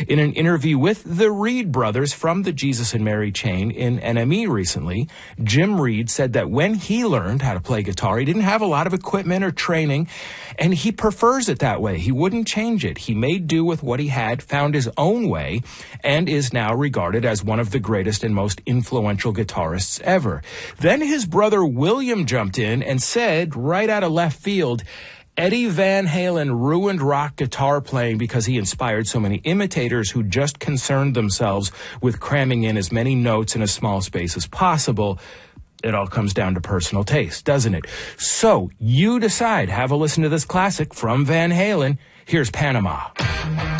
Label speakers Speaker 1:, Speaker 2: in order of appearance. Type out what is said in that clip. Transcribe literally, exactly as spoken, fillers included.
Speaker 1: In an interview with the Reed brothers from the Jesus and Mary chain in N M E recently, Jim Reed said that when he learned how to play guitar, he didn't have a lot of equipment or training, and he prefers it that way. He wouldn't change it. He made do with what he had, found his own way, and is now regarded as one of the greatest and most influential guitarists ever. Then his brother William jumped in and said, right out of left field, Eddie Van Halen ruined rock guitar playing because he inspired so many imitators who just concerned themselves with cramming in as many notes in a small space as possible. It all comes down to personal taste, doesn't it? So you decide. Have a listen to this classic from Van Halen. Here's Panama.